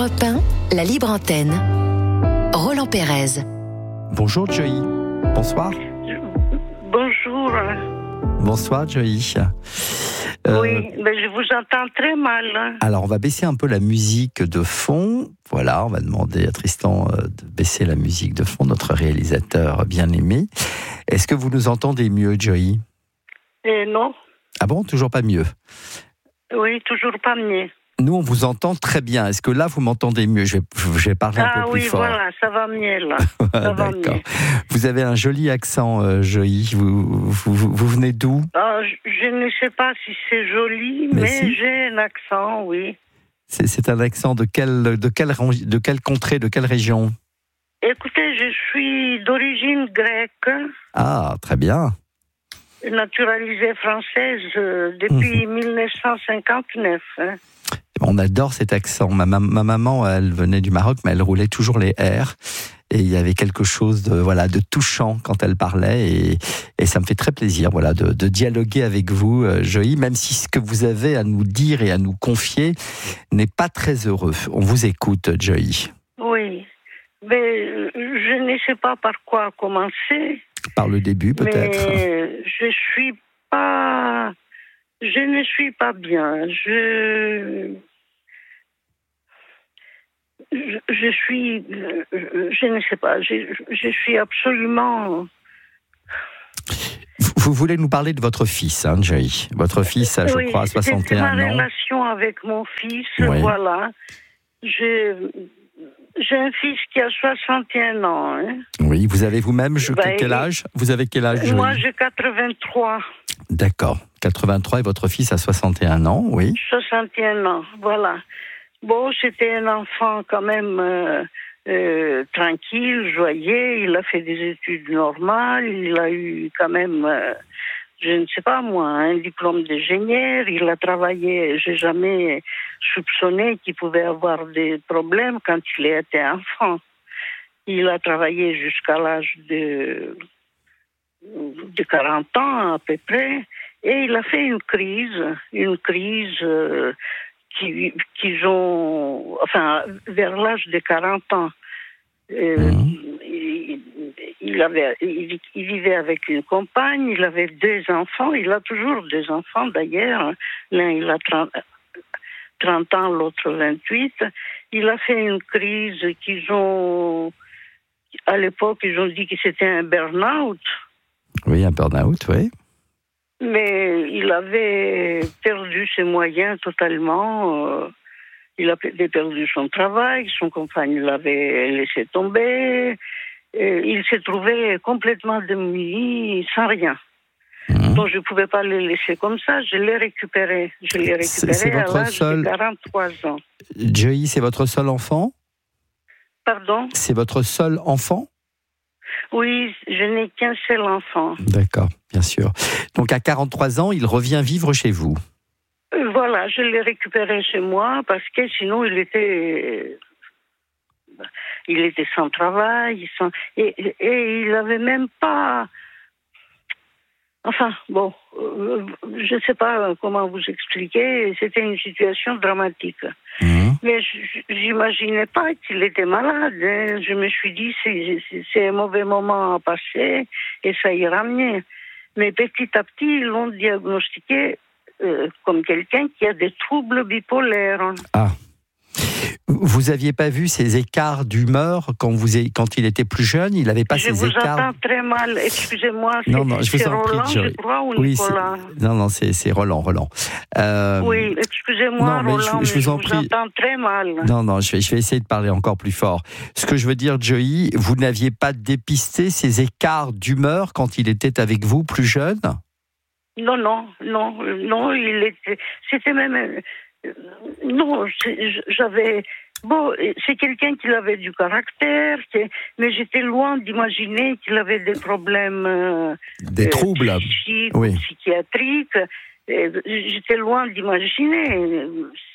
Europe 1, la libre antenne. Roland Pérez. Bonjour Joey. Bonsoir. Bonjour. Bonsoir Joey. Oui, mais je vous entends très mal. Alors on va baisser un peu la musique de fond. Voilà, on va demander à Tristan de baisser la musique de fond, notre réalisateur bien-aimé. Est-ce que vous nous entendez mieux, Joey ? Non. Ah bon, toujours pas mieux ? Oui, toujours pas mieux. Nous, on vous entend très bien. Est-ce que là, vous m'entendez mieux ? Je vais parler un peu plus fort. Ah oui, voilà, ça va mieux là. Ça va mieux. Vous avez un joli accent, Joey. Vous venez d'où ? Je ne sais pas si c'est joli, mais si. J'ai un accent, oui. C'est un accent de quelle contrée, de quelle région ? Écoutez, je suis d'origine grecque. Ah, très bien. Naturalisée française depuis 1959. Hein. On adore cet accent. Ma maman, elle venait du Maroc, mais elle roulait toujours les R. Et il y avait quelque chose de touchant quand elle parlait. Et ça me fait très plaisir de dialoguer avec vous, Joey, même si ce que vous avez à nous dire et à nous confier n'est pas très heureux. On vous écoute, Joey. Oui, mais je ne sais pas par quoi commencer. Par le début, peut-être. Mais je ne suis pas bien. Je ne sais pas. Je suis absolument. Vous voulez nous parler de votre fils, hein, Joey. Votre fils a, je crois, 61 ans. C'est ma relation avec mon fils, oui. Voilà. J'ai un fils qui a 61 ans. Hein. Oui, vous avez vous-même quel âge ? Vous avez quel âge, Joey ? Moi, j'ai 83. D'accord. 83 et votre fils a 61 ans, oui. 61 ans, voilà. Bon, c'était un enfant quand même tranquille, joyeux. Il a fait des études normales. Il a eu quand même, je ne sais pas moi, un diplôme d'ingénieur. Il a travaillé. J'ai jamais soupçonné qu'il pouvait avoir des problèmes quand il était enfant. Il a travaillé jusqu'à l'âge de 40 ans à peu près. Et il a fait une crise qu'ils ont, enfin, vers l'âge de 40 ans. Il vivait avec une compagne, il avait 2 enfants, il a toujours 2 enfants d'ailleurs. L'un, il a 30 ans, l'autre 28. Il a fait une crise à l'époque, ils ont dit que c'était un burn-out. Oui, un burn-out, oui. Mais il avait perdu ses moyens totalement. Il avait perdu son travail, son compagne l'avait laissé tomber. Il s'est trouvé complètement démuni, sans rien. Donc je ne pouvais pas le laisser comme ça, je l'ai récupéré. C'est à l'âge de 43 ans. Joey, c'est votre seul enfant ? Pardon ? C'est votre seul enfant ? Oui, je n'ai qu'un seul enfant. D'accord, bien sûr. Donc à 43 ans, il revient vivre chez vous. Voilà, je l'ai récupéré chez moi parce que sinon il était sans travail, et il n'avait même pas. Enfin, bon, je ne sais pas comment vous expliquer, c'était une situation dramatique. Mais j'imaginais pas qu'il était malade. Hein. Je me suis dit, c'est un mauvais moment à passer et ça ira mieux. Mais petit à petit, ils l'ont diagnostiqué comme quelqu'un qui a des troubles bipolaires. Ah. Vous aviez pas vu ces écarts d'humeur quand il était plus jeune ? Il n'avait pas ces écarts. Je vous entends très mal. Excusez-moi. Non, je vous en prie, Roland, je crois, ou oui, Nicolas ? Non, c'est Roland. Oui, excusez-moi, non, Roland, je vous entends très mal. Non, je vais essayer de parler encore plus fort. Ce que je veux dire, Joey, vous n'aviez pas dépisté ces écarts d'humeur quand il était avec vous plus jeune ? Non, c'était même. Non, j'avais. Bon, c'est quelqu'un qui avait du caractère, mais j'étais loin d'imaginer qu'il avait des problèmes. Des troubles psychiques, oui. Psychiatriques. J'étais loin d'imaginer.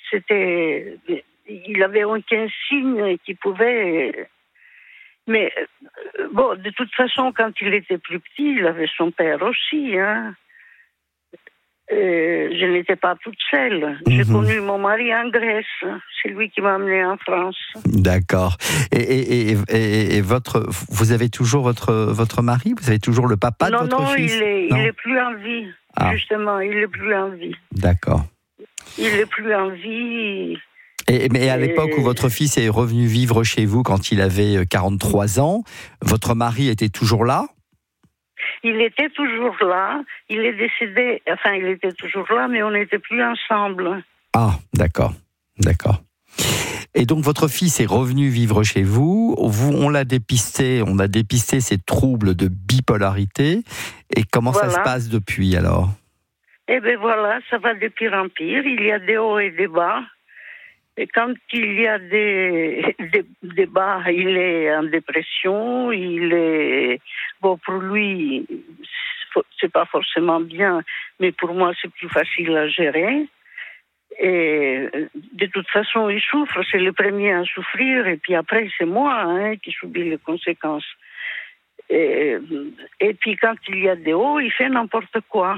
Il avait aucun signe qui pouvait. Mais bon, de toute façon, quand il était plus petit, il avait son père aussi, hein. Je n'étais pas toute seule. J'ai connu mon mari en Grèce. C'est lui qui m'a amenée en France. D'accord. Et vous avez toujours votre mari? Vous avez toujours le papa de votre fils? Non, il est plus en vie. Ah. Justement, il est plus en vie. D'accord. Il est plus en vie. Mais à l'époque où votre fils est revenu vivre chez vous, quand il avait 43 ans, votre mari était toujours là? Il était toujours là. Il est décédé. Enfin, il était toujours là, mais on n'était plus ensemble. Ah, d'accord. Et donc, votre fils est revenu vivre chez vous. On a dépisté ces troubles de bipolarité. Et comment ça se passe depuis, alors? Eh bien, voilà, ça va de pire en pire. Il y a des hauts et des bas. Et quand il y a des bas, il est en dépression, bon, pour lui, c'est pas forcément bien, mais pour moi, c'est plus facile à gérer. Et de toute façon, il souffre, c'est le premier à souffrir, et puis après, c'est moi qui subis les conséquences. Et puis, quand il y a des hauts, il fait n'importe quoi.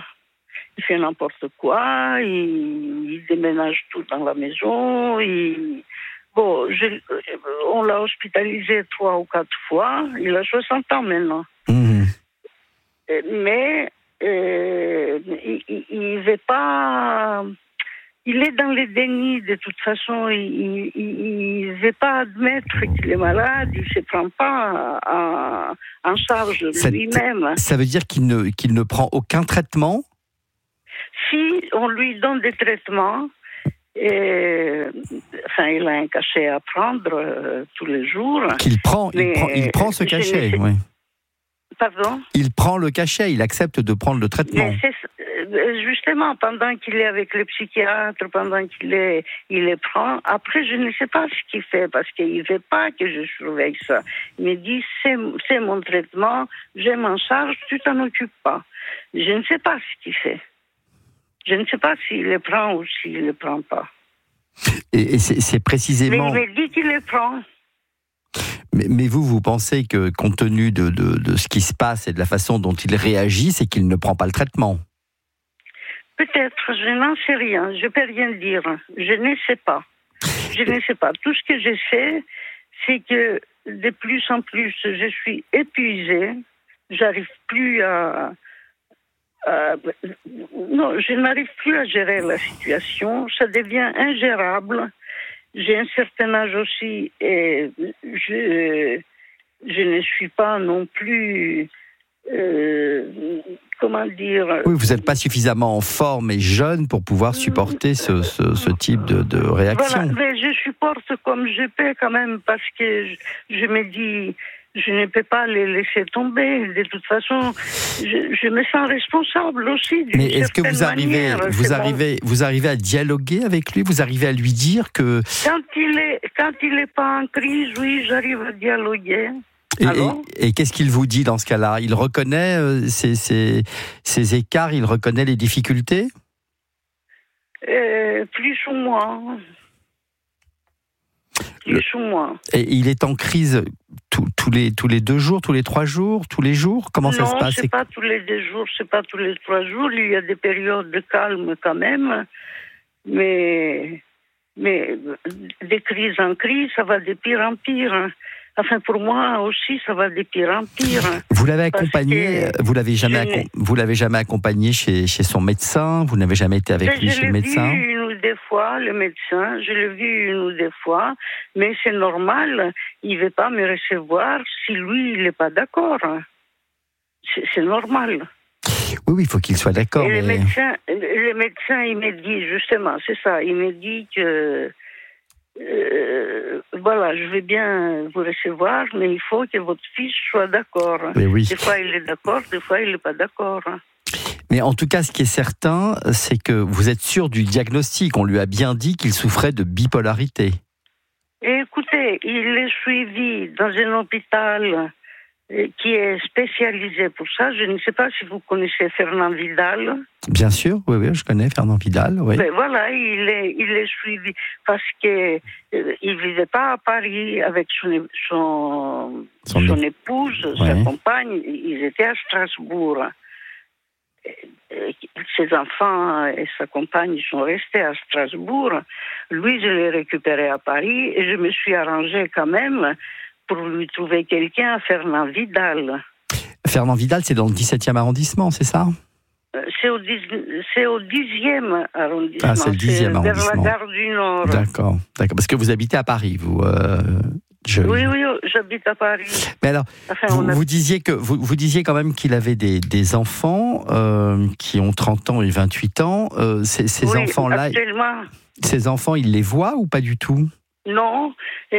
Il déménage tout dans la maison. Bon, on l'a hospitalisé 3 ou 4 fois. Il a 60 ans maintenant. Mais il veut pas. Il est dans le déni de toute façon. Il ne veut pas admettre qu'il est malade. Il ne se prend pas en charge lui-même. Ça veut dire qu'il ne prend aucun traitement? Si on lui donne des traitements, il a un cachet à prendre tous les jours. Il prend ce cachet, oui. Pardon? Il prend le cachet, il accepte de prendre le traitement. Justement, pendant qu'il est avec le psychiatre, pendant qu'il les prend, après je ne sais pas ce qu'il fait, parce qu'il ne veut pas que je surveille ça. Il me dit, c'est mon traitement, je m'en charge, tu t'en occupes pas. Je ne sais pas ce qu'il fait. Je ne sais pas s'il les prend ou s'il ne les prend pas. Et c'est précisément... Mais il me dit qu'il les prend. Mais vous pensez que, compte tenu de ce qui se passe et de la façon dont il réagit, c'est qu'il ne prend pas le traitement? Peut-être, je n'en sais rien. Je ne peux rien dire. Je ne sais pas. Tout ce que je sais, c'est que de plus en plus, je suis épuisée. J'arrive plus à... non, je n'arrive plus à gérer la situation. Ça devient ingérable. J'ai un certain âge aussi et je ne suis pas non plus... comment dire... Oui, vous n'êtes pas suffisamment en forme et jeune pour pouvoir supporter ce type de réaction. Voilà, mais je supporte comme je peux quand même parce que je me dis... Je ne peux pas les laisser tomber. De toute façon, je me sens responsable aussi. Mais est-ce que vous arrivez à dialoguer avec lui? Vous arrivez à lui dire que... Quand il est pas en crise, oui, j'arrive à dialoguer. Et qu'est-ce qu'il vous dit dans ce cas-là? Il reconnaît ces écarts, il reconnaît les difficultés? Plus ou moins. Et il est en crise tous les 2 jours, tous les 3 jours, tous les jours? Comment ça se passe? Non, c'est pas tous les 2 jours, c'est pas tous les 3 jours. Il y a des périodes de calme quand même, mais de crise en crise, ça va de pire en pire. Enfin, pour moi aussi, ça va de pire en pire. Vous l'avez accompagné, vous l'avez jamais accompagné chez son médecin? Vous n'avez jamais été avec lui chez le médecin? Je l'ai vu 1 ou 2 fois, le médecin. Je l'ai vu 1 ou 2 fois, mais c'est normal. Il ne veut pas me recevoir si lui, il n'est pas d'accord. C'est normal. Oui, il faut qu'il soit d'accord. Et le médecin, il me dit, justement, c'est ça, il me dit que... voilà, je vais bien vous recevoir, mais il faut que votre fils soit d'accord. Oui. Des fois, il est d'accord, des fois, il n'est pas d'accord. Mais en tout cas, ce qui est certain, c'est que vous êtes sûr du diagnostic. On lui a bien dit qu'il souffrait de bipolarité. Et écoutez, il est suivi dans un hôpital qui est spécialisé pour ça. Je ne sais pas si vous connaissez Fernand Vidal. Bien sûr, oui, je connais Fernand Vidal. Oui. Mais voilà, il est suivi parce que il vivait pas à Paris avec son épouse, sa compagne. Ils étaient à Strasbourg. Ses enfants et sa compagne sont restés à Strasbourg. Lui, je l'ai récupéré à Paris et je me suis arrangée quand même pour lui trouver quelqu'un à Fernand Vidal. Fernand Vidal, c'est dans le 17e arrondissement, c'est ça ? C'est au 10e arrondissement. Ah, c'est le 10e arrondissement. Vers la gare du Nord. D'accord. Parce que vous habitez à Paris, vous. Oui, j'habite à Paris. Mais alors, vous disiez quand même qu'il avait des enfants qui ont 30 ans et 28 ans. Ces enfants-là, actuellement. Ces enfants, ils les voient ou pas du tout ? Non.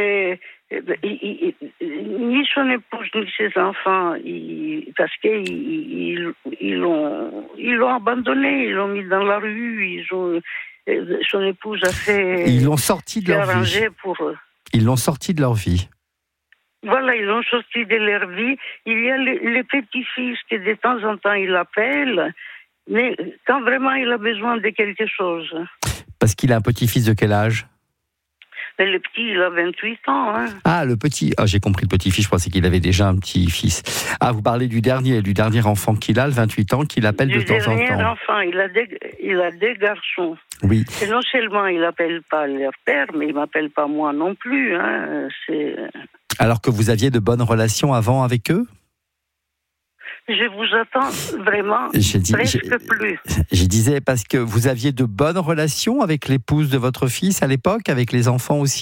Ni son épouse ni ses enfants, parce qu'ils l'ont abandonné, ils l'ont mis dans la rue. Son épouse a fait. Ils l'ont sorti de leur vie. Ils l'ont sorti de leur vie. Voilà, ils l'ont sorti de leur vie. Il y a les petits-fils que de temps en temps il appelle, mais quand vraiment il a besoin de quelque chose. Parce qu'il a un petit-fils de quel âge ? Mais le petit, il a 28 ans. Hein. Ah, le petit. Ah, j'ai compris le petit-fils, je pensais qu'il avait déjà un petit-fils. Ah, vous parlez du dernier enfant qu'il a, le 28 ans, qu'il appelle de temps en temps. Du dernier enfant, il a des garçons. Oui. Et non seulement il n'appelle pas leur père, mais il ne m'appelle pas moi non plus. Hein. Alors que vous aviez de bonnes relations avant avec eux ? Je vous attends vraiment presque plus. Je disais parce que vous aviez de bonnes relations avec l'épouse de votre fils à l'époque, avec les enfants aussi ?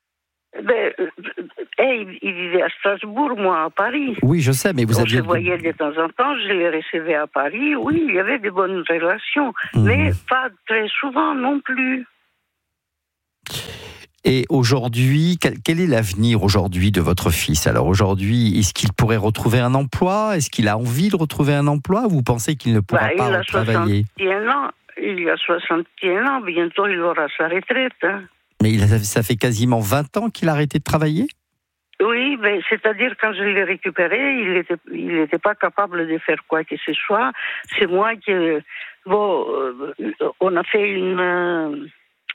Il vivait à Strasbourg, moi à Paris. Oui, je sais, mais vous aviez... Je voyais de temps en temps, je les recevais à Paris. Oui, il y avait de bonnes relations, mais pas très souvent non plus. Et aujourd'hui, quel est l'avenir aujourd'hui de votre fils ? Alors aujourd'hui, est-ce qu'il pourrait retrouver un emploi ? Est-ce qu'il a envie de retrouver un emploi ? Ou vous pensez qu'il ne pourra pas travailler ? Il a 61 ans, bientôt il aura sa retraite. Hein. Mais ça fait quasiment 20 ans qu'il a arrêté de travailler ? Oui, mais c'est-à-dire quand je l'ai récupéré, il n'était pas capable de faire quoi que ce soit. C'est moi qui... on a fait une...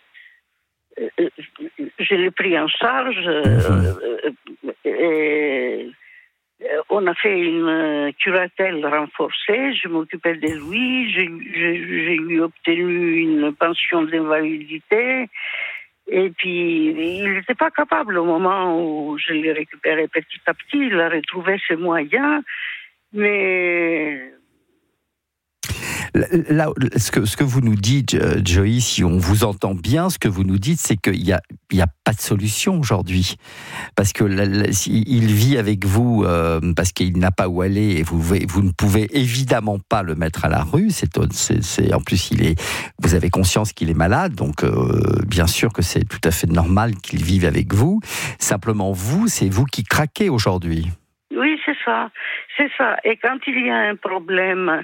je l'ai pris en charge. On a fait une curatelle renforcée. Je m'occupais de lui. J'ai lui obtenu une pension d'invalidité. Et puis, il n'était pas capable au moment où je l'ai récupéré petit à petit. Il a retrouvé ses moyens. Mais... Là, ce que vous nous dites, Joey, si on vous entend bien, ce que vous nous dites, c'est qu'il n'y a pas de solution aujourd'hui. Parce que il vit avec vous parce qu'il n'a pas où aller et vous ne pouvez évidemment pas le mettre à la rue. En plus, vous avez conscience qu'il est malade, donc bien sûr que c'est tout à fait normal qu'il vive avec vous. Simplement, c'est vous qui craquez aujourd'hui. Oui, c'est ça. Et quand il y a un problème...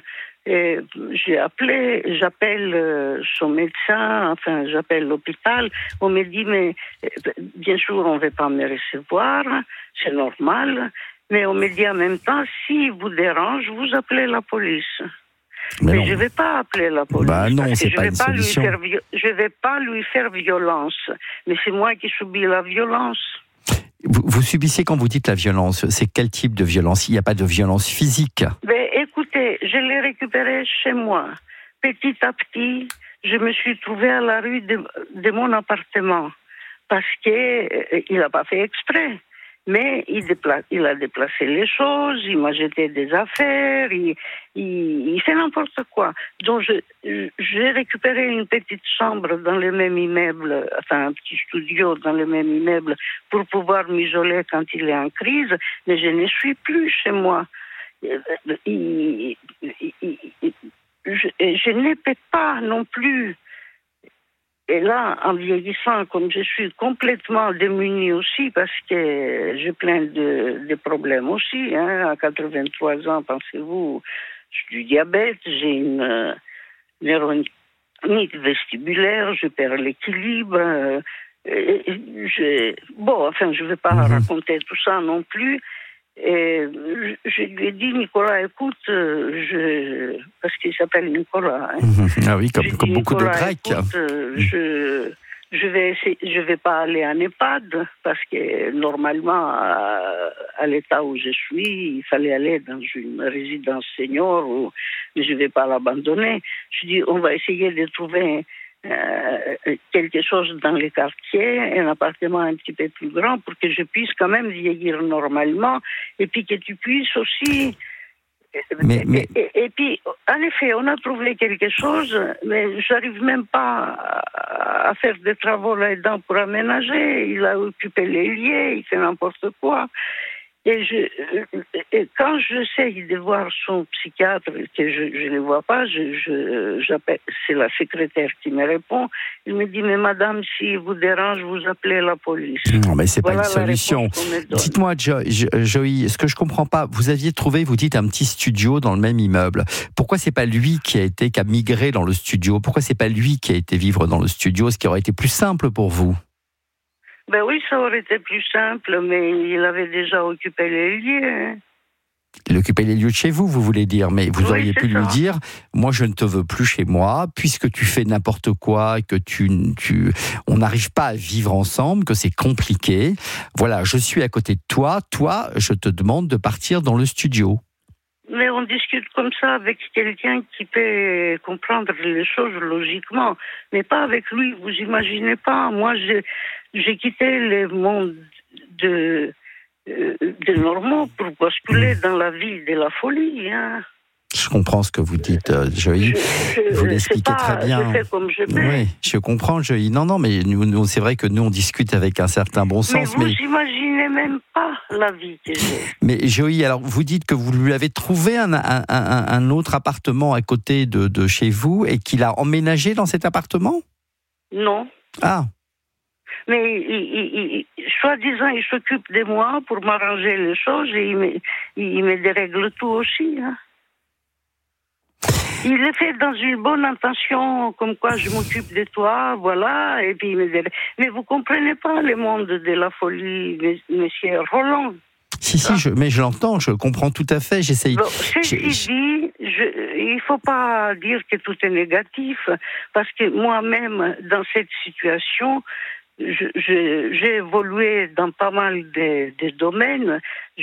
j'appelle son médecin, j'appelle l'hôpital. On me dit, mais bien sûr, on ne va pas me recevoir, c'est normal. Mais on me dit en même temps, s'il vous dérange, vous appelez la police. Mais je ne vais pas appeler la police. Non, c'est pas une solution. Je ne vais pas lui faire violence. Mais c'est moi qui subis la violence. Vous subissez, quand vous dites la violence, c'est quel type de violence ? Il n'y a pas de violence physique. Écoutez, je l'ai récupéré chez moi. Petit à petit, je me suis trouvée à la rue de mon appartement. Parce qu'il n'a pas fait exprès. Mais il a déplacé les choses, il m'a jeté des affaires, il fait n'importe quoi. Donc j'ai récupéré une petite chambre dans le même immeuble, un petit studio dans le même immeuble pour pouvoir m'isoler quand il est en crise, mais je ne suis plus chez moi. Je ne peux pas non plus. Et là, en vieillissant, comme je suis complètement démunie aussi, parce que j'ai plein de problèmes aussi, à 83 ans, pensez-vous, j'ai du diabète, j'ai une neuronite vestibulaire, je perds l'équilibre. Je ne vais pas raconter tout ça non plus. Et je lui ai dit, Nicolas, écoute, parce qu'il s'appelle Nicolas. Ah oui, comme beaucoup de Grecs. je vais pas aller en EHPAD parce que normalement, à l'état où je suis, il fallait aller dans une résidence senior, mais je vais pas l'abandonner. Je dis, on va essayer de trouver quelque chose dans les quartiers, un appartement un petit peu plus grand pour que je puisse quand même vieillir normalement et puis que tu puisses aussi... Et puis, en effet, on a trouvé quelque chose, mais j'arrive même pas à faire des travaux là-dedans pour aménager. Il a occupé les lieux, il fait n'importe quoi. Et quand j'essaye de voir son psychiatre, que je ne le vois pas, j'appelle, c'est la secrétaire qui me répond. Il me dit, mais madame, si vous dérange, vous appelez la police. Non, mais c'est voilà pas une solution. Dites-moi, Joey, ce que je comprends pas, vous aviez trouvé, vous dites, un petit studio dans le même immeuble. Pourquoi c'est pas lui qui a migré dans le studio? Pourquoi c'est pas lui qui a été vivre dans le studio, ce qui aurait été plus simple pour vous? Ben oui, ça aurait été plus simple, mais il avait déjà occupé les lieux. Hein. Il occupait les lieux de chez vous, vous voulez dire, mais vous auriez pu lui dire, moi je ne te veux plus chez moi, puisque tu fais n'importe quoi, que on n'arrive pas à vivre ensemble, que c'est compliqué. Voilà, je suis à côté de toi, je te demande de partir dans le studio. Mais on discute comme ça avec quelqu'un qui peut comprendre les choses logiquement, mais pas avec lui, vous imaginez pas. Moi, j'ai quitté le monde de normaux pour basculer dans la vie de la folie. Hein. Je comprends ce que vous dites, Joey. Vous l'expliquez très bien. Je fais comme je peux. Oui, je comprends, Joey. Non, mais nous, c'est vrai que nous, on discute avec un certain bon sens. Mais vous imaginez même pas la vie que j'ai. Mais Joey, alors vous dites que vous lui avez trouvé un autre appartement à côté de chez vous et qu'il a emménagé dans cet appartement? Non. Ah. Mais soi-disant, il s'occupe de moi pour m'arranger les choses et il me dérègle tout aussi. Hein. Il le fait dans une bonne intention, comme quoi je m'occupe de toi, voilà, et puis il me dérègle. Mais vous comprenez pas le monde de la folie, monsieur Roland. Si, mais je l'entends, je comprends tout à fait, j'essaye... Bon, ceci dit, il faut pas dire que tout est négatif, parce que moi-même, dans cette situation... J'ai évolué dans pas mal de domaines.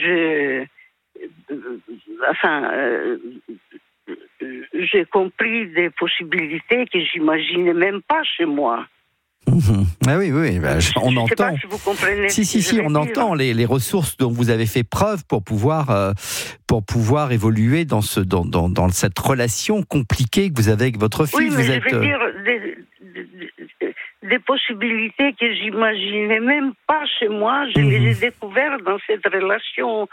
J'ai compris des possibilités que j'imaginais même pas chez moi. Ah oui, on entend. Je sais pas si vous comprenez. Si, on entend les ressources dont vous avez fait preuve pour pouvoir évoluer dans cette relation compliquée que vous avez avec votre fille. Oui, mais je veux dire des possibilités que j'imaginais même pas chez moi. Je les ai découvertes dans cette relation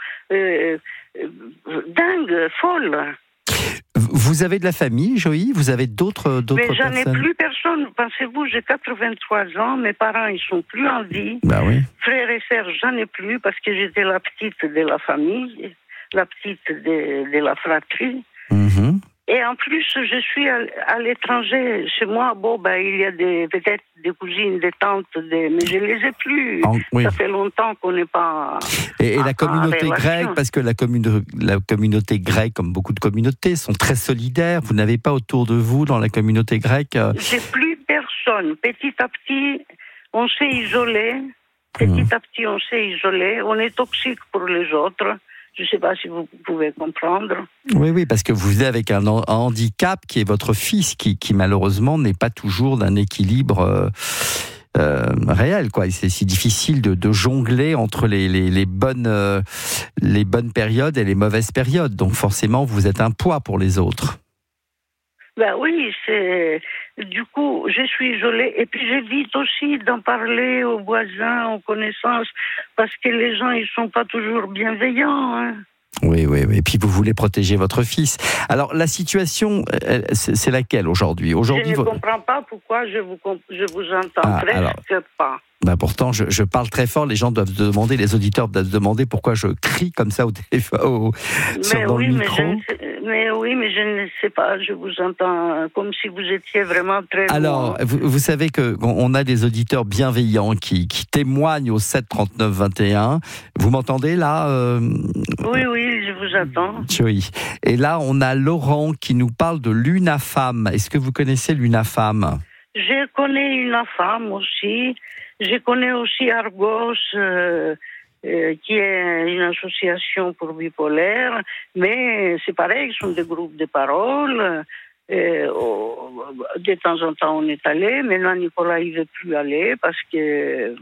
dingue, folle. Vous avez de la famille, Joey? Vous avez d'autres personnes? Mais j'en ai plus personne. Pensez-vous, j'ai 83 ans. Mes parents, ils sont plus en vie. Bah oui. Frères et sœurs, j'en ai plus parce que j'étais la petite de la famille, la petite de la fratrie. Mm-hmm. Et en plus, je suis à l'étranger. Chez moi, il y a peut-être des cousines, des tantes, mais je les ai plus. Oui. Ça fait longtemps qu'on n'est pas. Et la communauté grecque, parce que la communauté grecque, comme beaucoup de communautés, sont très solidaires. Vous n'avez pas autour de vous, dans la communauté grecque... J'ai plus personne. Petit à petit, on s'est isolé. Petit à petit, on s'est isolé. On est toxique pour les autres. Je ne sais pas si vous pouvez comprendre. Oui, parce que vous êtes avec un handicap qui est votre fils, qui malheureusement n'est pas toujours d'un équilibre réel, quoi. C'est si difficile de jongler entre les bonnes périodes et les mauvaises périodes. Donc forcément, vous êtes un poids pour les autres. Ben oui, du coup, je suis isolée et puis j'évite aussi d'en parler aux voisins, aux connaissances, parce que les gens, ils sont pas toujours bienveillants. Hein. Oui. Et puis vous voulez protéger votre fils. Alors la situation, c'est laquelle aujourd'hui? Je ne comprends pas pourquoi je vous entends presque pas. Pourtant, je parle très fort. Les gens doivent se demander, les auditeurs doivent se demander pourquoi je crie comme ça au téléphone, dans le micro. Mais je ne sais pas. Je vous entends comme si vous étiez vraiment très loin. Alors, vous savez qu'on a des auditeurs bienveillants qui témoignent au 7 39 21. Vous m'entendez là Oui, je vous attends. Oui. Et là, on a Laurent qui nous parle de l'UNAFAM. Est-ce que vous connaissez l'UNAFAM ? Je connais une femme aussi. Je connais aussi Argos, qui est une association pour bipolaire. Mais c'est pareil, ils sont des groupes de parole. De temps en temps, on est allé. Maintenant, Nicolas, il ne veut plus aller parce que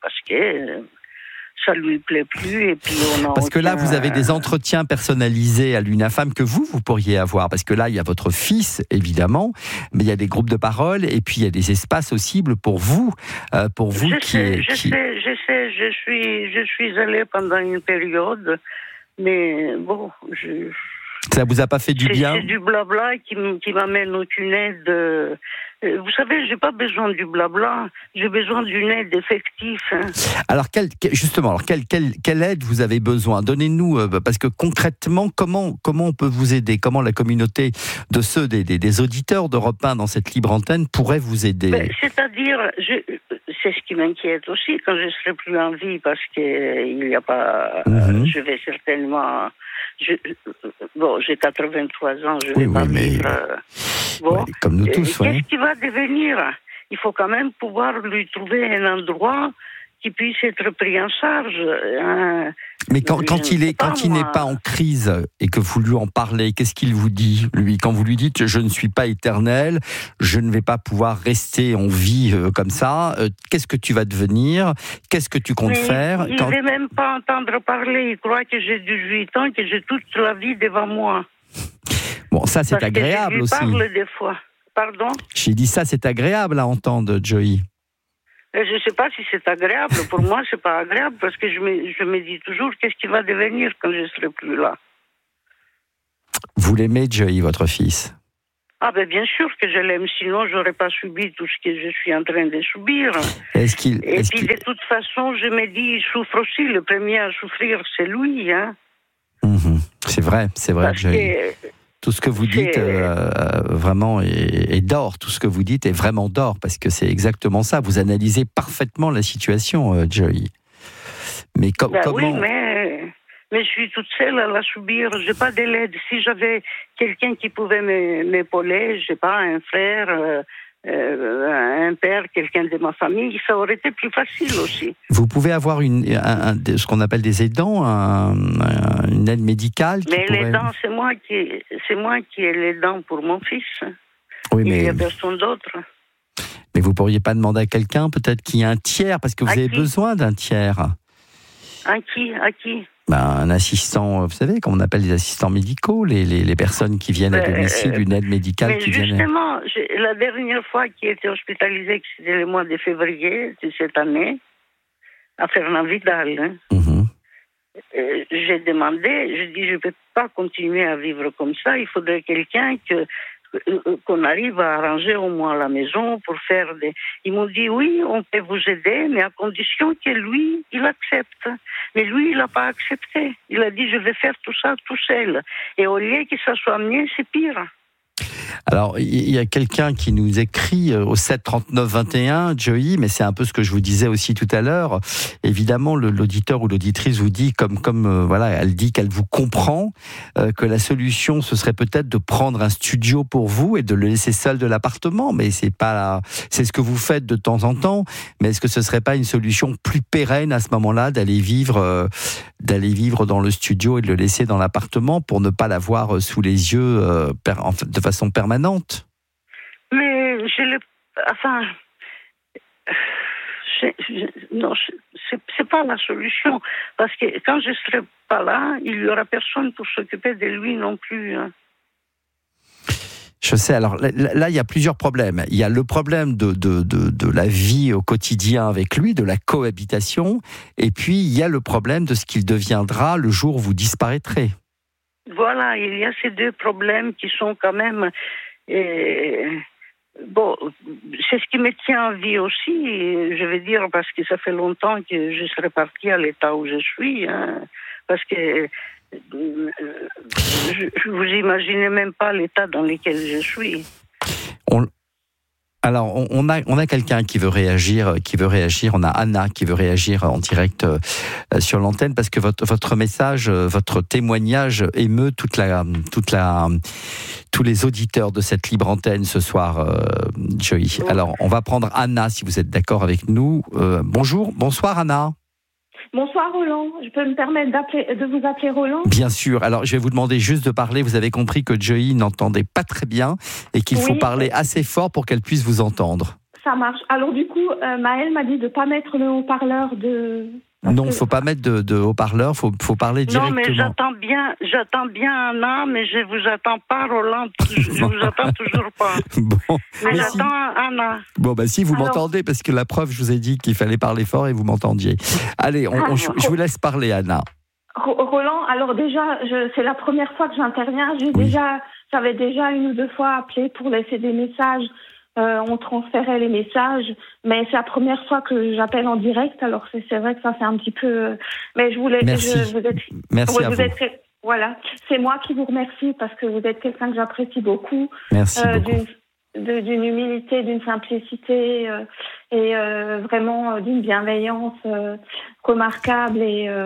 ça lui plaît plus. Et puis parce que là, vous avez des entretiens personnalisés à l'UNAFAM que vous pourriez avoir. Parce que là, il y a votre fils, évidemment, mais il y a des groupes de parole et puis il y a des espaces aussi pour vous Je sais, je suis allée pendant une période, mais bon, ça vous a pas fait du bien? C'est du blabla qui m'amène aucune aide. Vous savez, j'ai pas besoin du blabla, j'ai besoin d'une aide effective. Alors, quelle aide vous avez besoin? Donnez-nous, parce que concrètement, comment on peut vous aider? Comment la communauté de ceux des auditeurs d'Europe 1 dans cette libre antenne pourrait vous aider? C'est-à-dire, c'est ce qui m'inquiète aussi quand je serai plus en vie, parce que il n'y a pas, je vais certainement. J'ai 83 ans, je vais pas vivre. Comme nous tous. Qu'est-ce qui va devenir? Il faut quand même pouvoir lui trouver un endroit qui puisse être pris en charge. Mais quand il n'est pas en crise et que vous lui en parlez, qu'est-ce qu'il vous dit, lui, quand vous lui dites « je ne suis pas éternel, je ne vais pas pouvoir rester en vie comme ça, qu'est-ce que tu vas devenir? Qu'est-ce que tu comptes faire ?» Il ne veut même pas entendre parler, il croit que j'ai 18 ans, que j'ai toute la vie devant moi. Bon, ça c'est agréable aussi. Je lui parle des fois. Pardon? J'ai dit ça, c'est agréable à entendre, Joey. Je ne sais pas si c'est agréable. Pour moi, c'est pas agréable parce que je me dis toujours qu'est-ce qui va devenir quand je serai plus là. Vous l'aimez, Joey, votre fils? Ah ben bien sûr que je l'aime, sinon j'aurais pas subi tout ce que je suis en train de subir. De toute façon, je me dis, il souffre aussi. Le premier à souffrir, c'est lui, hein. C'est vrai, Joey. Tout ce que vous dites vraiment est d'or. Tout ce que vous dites est vraiment d'or, parce que c'est exactement ça. Vous analysez parfaitement la situation, Joey. Mais comment... Oui, mais je suis toute seule à la subir. Je n'ai pas de l'aide. Si j'avais quelqu'un qui pouvait m'épauler, je sais pas, un frère, un père, quelqu'un de ma famille, ça aurait été plus facile aussi. Vous pouvez avoir ce qu'on appelle des aidants, une aide médicale. Mais l'aidant, c'est moi qui ai l'aidant pour mon fils. Oui, il n'y a personne d'autre. Mais vous pourriez pas demander à quelqu'un, peut-être, qui a un tiers, parce que vous avez besoin d'un tiers. À qui? Un assistant, vous savez, comme on appelle les assistants médicaux, les personnes qui viennent à domicile, une aide médicale qui vient. Justement, la dernière fois qui était hospitalisée, c'était le mois de février de cette année, à Fernand-Vidal. J'ai demandé, je dis, je ne peux pas continuer à vivre comme ça, il faudrait quelqu'un qu'on arrive à arranger au moins à la maison pour faire des... Ils m'ont dit, oui, on peut vous aider, mais à condition que lui, il accepte. Mais lui, il n'a pas accepté. Il a dit, je vais faire tout ça tout seul. Et au lieu que ça soit mieux, c'est pire. Alors, il y a quelqu'un qui nous écrit au 7 39 21, Joey, mais c'est un peu ce que je vous disais aussi tout à l'heure. Évidemment, l'auditeur ou l'auditrice vous dit, voilà, elle dit qu'elle vous comprend, que la solution, ce serait peut-être de prendre un studio pour vous et de le laisser seul de l'appartement. Mais c'est ce que vous faites de temps en temps. Mais est-ce que ce serait pas une solution plus pérenne à ce moment-là d'aller vivre dans le studio et de le laisser dans l'appartement pour ne pas l'avoir sous les yeux de façon permanente? Mais non, c'est pas la solution, parce que quand je serai pas là, il y aura personne pour s'occuper de lui non plus. Hein. Je sais, alors là, il y a plusieurs problèmes. Il y a le problème de la vie au quotidien avec lui, de la cohabitation, et puis il y a le problème de ce qu'il deviendra le jour où vous disparaîtrez. Voilà, il y a ces deux problèmes qui sont quand même... Bon, c'est ce qui me tient en vie aussi, je vais dire, parce que ça fait longtemps que je serais partie à l'état où je suis, hein, parce que vous imaginez même pas l'état dans lequel je suis. Alors, on a quelqu'un qui veut réagir. On a Anna qui veut réagir en direct sur l'antenne parce que votre message, votre témoignage émeut tous les auditeurs de cette libre antenne ce soir, Joey. Alors, on va prendre Anna si vous êtes d'accord avec nous. Bonsoir Anna. Bonsoir Roland, je peux me permettre de vous appeler Roland ? Bien sûr, alors je vais vous demander juste de parler, vous avez compris que Joey n'entendait pas très bien et qu'il faut parler assez fort pour qu'elle puisse vous entendre. Ça marche. Alors du coup, Maëlle m'a dit de ne pas mettre le haut-parleur de... Non, il ne faut pas mettre de haut-parleur, il faut parler directement. Non, mais j'attends bien Anna, mais je ne vous attends pas, Roland. Je vous attends toujours pas. Bon, mais j'attends Anna. Bon, si vous m'entendez, parce que la preuve, je vous ai dit qu'il fallait parler fort et vous m'entendiez. Allez, je vous laisse parler, Anna. Roland, alors déjà, c'est la première fois que j'interviens. J'avais déjà une ou deux fois appelé pour laisser des messages. On transférait les messages, mais c'est la première fois que j'appelle en direct. Alors c'est vrai que ça fait un petit peu. Mais je voulais. Merci. Merci à vous. Voilà, c'est moi qui vous remercie parce que vous êtes quelqu'un que j'apprécie beaucoup. Merci beaucoup. D'une humilité, d'une simplicité et vraiment d'une bienveillance remarquable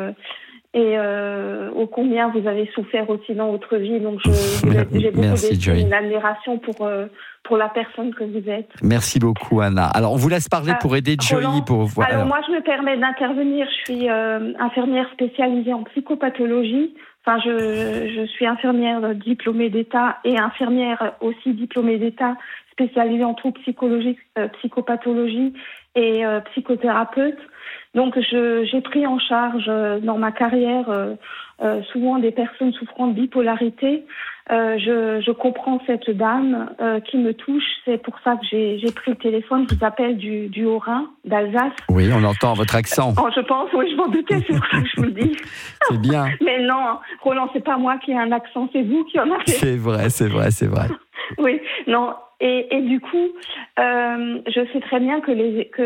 et ô combien vous avez souffert aussi dans votre vie. Donc j'ai beaucoup d'admiration pour la personne que vous êtes. Merci beaucoup Anna. Alors on vous laisse parler pour aider Joey. Alors moi je me permets d'intervenir. Je suis infirmière spécialisée en psychopathologie. Enfin je suis infirmière diplômée d'État et infirmière aussi diplômée d'État spécialisée en troubles psychologiques, psychopathologie et psychothérapeute. Donc j'ai pris en charge dans ma carrière souvent des personnes souffrant de bipolarité. Je comprends cette dame qui me touche. C'est pour ça que j'ai pris le téléphone. Je vous appelle du Haut-Rhin, d'Alsace. Oui, on entend votre accent. Je pense, oui, je m'en doutais, c'est pour ça que je vous le dis. C'est bien. Mais non, Roland, c'est pas moi qui ai un accent, c'est vous qui en avez. C'est vrai. Oui, non. Et du coup, je sais très bien que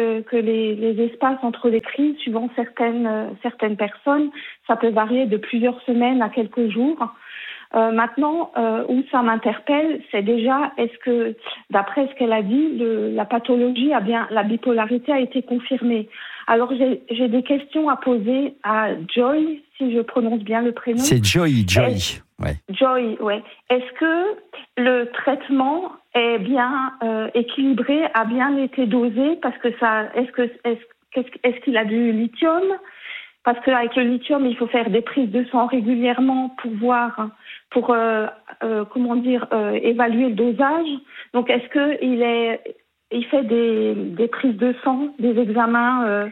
les espaces entre les crises, suivant certaines personnes, ça peut varier de plusieurs semaines à quelques jours. Maintenant, où ça m'interpelle, c'est déjà, est-ce que, d'après ce qu'elle a dit, la pathologie la bipolarité a été confirmée. Alors, j'ai des questions à poser à Joy, si je prononce bien le prénom. C'est Joy. Ouais. Joy, ouais. Est-ce que le traitement est bien équilibré, a bien été dosé, parce que est-ce qu'il a du lithium? Parce qu'avec le lithium, il faut faire des prises de sang régulièrement pour évaluer le dosage. Donc, est-ce que il fait des prises de sang, des examens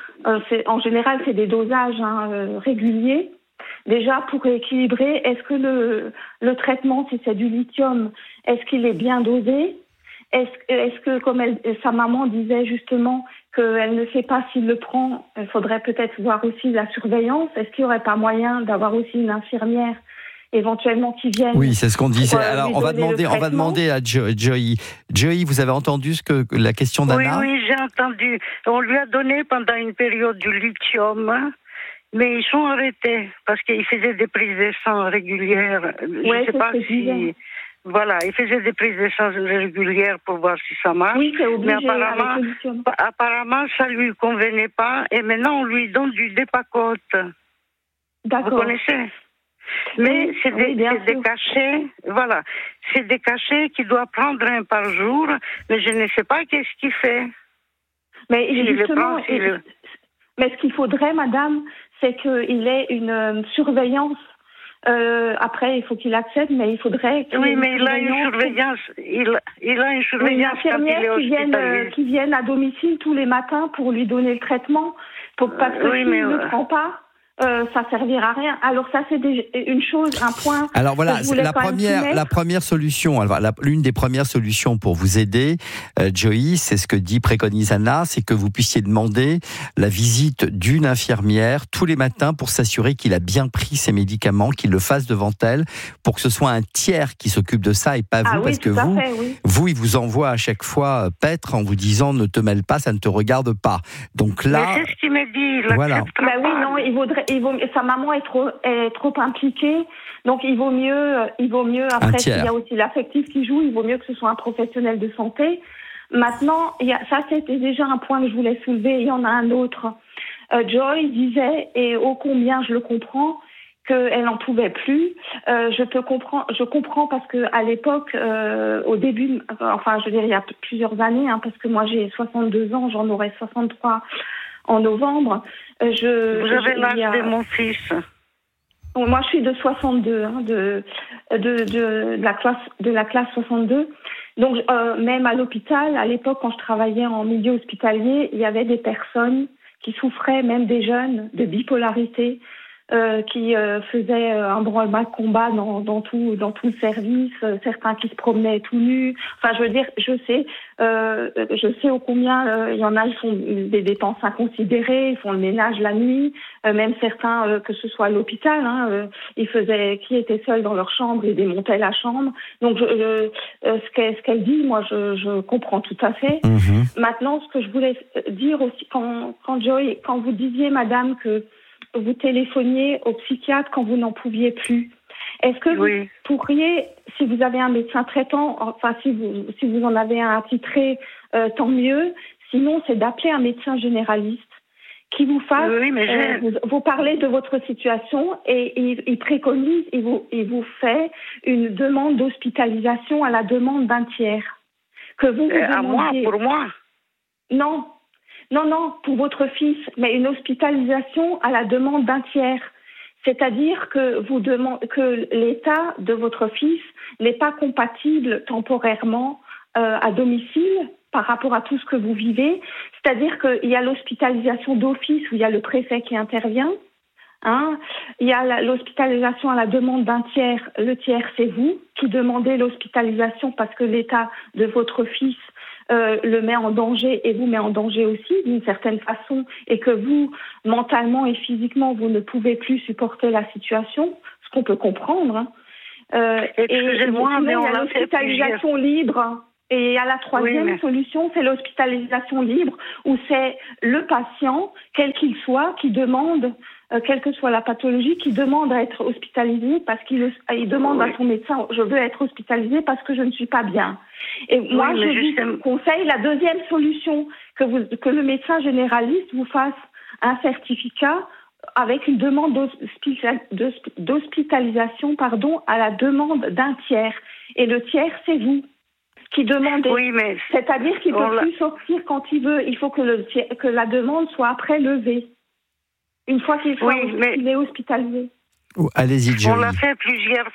en général, c'est des dosages réguliers. Déjà, pour équilibrer, est-ce que le traitement, si c'est du lithium, est-ce qu'il est bien dosé? Est-ce que, comme sa maman disait justement qu'elle ne sait pas s'il le prend, il faudrait peut-être voir aussi la surveillance. Est-ce qu'il n'y aurait pas moyen d'avoir aussi une infirmière éventuellement qui vienne? Oui, c'est ce qu'on disait. Alors, on va demander à Joey. Joey, vous avez entendu la question d'Anna? Oui, j'ai entendu. On lui a donné pendant une période du lithium. Mais ils sont arrêtés parce qu'ils faisaient des prises de sang régulières. Je ne sais pas si... Voilà, ils faisaient des prises de sang régulières pour voir si ça marche. Oui, c'est obligé. Mais apparemment, ça ne lui convenait pas. Et maintenant, on lui donne du Depakote. D'accord. Vous connaissez? Mais c'est des cachets. Voilà. C'est des cachets qu'il doit prendre un par jour. Mais je ne sais pas qu'est-ce qu'il fait. Mais justement... Mais ce qu'il faudrait, madame, c'est qu'il ait une surveillance. Après, il faut qu'il accepte, mais il faudrait qu'il ait il a une surveillance. Il a une surveillance. Une infirmière qui vienne à domicile tous les matins pour lui donner le traitement. Parce que s'il ne le prend pas, ça servira à rien. Alors ça, c'est une chose, un point. Alors voilà, la première solution. Alors, l'une des premières solutions pour vous aider, Joey, c'est ce que préconise Anna, c'est que vous puissiez demander la visite d'une infirmière tous les matins pour s'assurer qu'il a bien pris ses médicaments, qu'il le fasse devant elle, pour que ce soit un tiers qui s'occupe de ça et pas vous, parce que vous, il vous envoie à chaque fois paître en vous disant ne te mêle pas, ça ne te regarde pas. Donc là, mais c'est ce qu'il m'a dit. Voilà. Oui, non, sa maman est trop impliquée, donc il vaut mieux après, il y a aussi l'affectif qui joue, il vaut mieux que ce soit un professionnel de santé. Maintenant, ça c'était déjà un point que je voulais soulever. Il y en a un autre. Joy disait, et ô combien je le comprends, qu'elle n'en pouvait plus. Je comprends parce que à l'époque, au début, enfin, je veux dire, il y a plusieurs années, parce que moi j'ai 62 ans, j'en aurai 63 en novembre. Vous avez l'âge de mon fils. Moi, je suis de 62, de la classe 62. Donc, même à l'hôpital, à l'époque, quand je travaillais en milieu hospitalier, il y avait des personnes qui souffraient, même des jeunes, de bipolarité, qui faisaient un branle-bas de combat dans tout le service, certains qui se promenaient tout nus. Enfin, je veux dire, je sais ô combien il y en a, ils font des dépenses inconsidérées, ils font le ménage la nuit, même certains, que ce soit à l'hôpital, ils faisaient, qui étaient seuls dans leur chambre, ils démontaient la chambre. Donc, ce qu'elle dit, moi, je comprends tout à fait. Mm-hmm. Maintenant, ce que je voulais dire aussi, quand Joy, quand vous disiez, madame, que vous téléphoniez au psychiatre quand vous n'en pouviez plus. Est-ce que vous pourriez, si vous avez un médecin traitant, enfin si vous en avez un attitré, tant mieux. Sinon, c'est d'appeler un médecin généraliste qui vous fasse. Vous parlez de votre situation et il préconise, il vous fait une demande d'hospitalisation à la demande d'un tiers. Que vous demandiez. À moi, pour moi. Non, pour votre fils, mais une hospitalisation à la demande d'un tiers. C'est-à-dire que que l'état de votre fils n'est pas compatible temporairement à domicile par rapport à tout ce que vous vivez. C'est-à-dire qu'il y a l'hospitalisation d'office où il y a le préfet qui intervient. Il y a l'hospitalisation à la demande d'un tiers. Le tiers, c'est vous qui demandez l'hospitalisation parce que l'état de votre fils le met en danger et vous met en danger aussi d'une certaine façon et que vous, mentalement et physiquement, vous ne pouvez plus supporter la situation, ce qu'on peut comprendre. Excusez-moi, mais on l'a fait l'hospitalisation libre. Et à la troisième solution, c'est l'hospitalisation libre où c'est le patient, quel qu'il soit, qui demande, quelle que soit la pathologie, qui demande à être hospitalisé parce qu'il demande à son médecin, je veux être hospitalisé parce que je ne suis pas bien. Et moi, je vous conseille la deuxième solution, que le médecin généraliste vous fasse un certificat avec une demande d'hospitalisation, à la demande d'un tiers. Et le tiers, c'est vous qui demandez. C'est-à-dire qu'il ne peut plus sortir quand il veut. Il faut que la demande soit après levée. Une fois qu'il est hospitalisé. Allez-y, Joy. On l'a fait plusieurs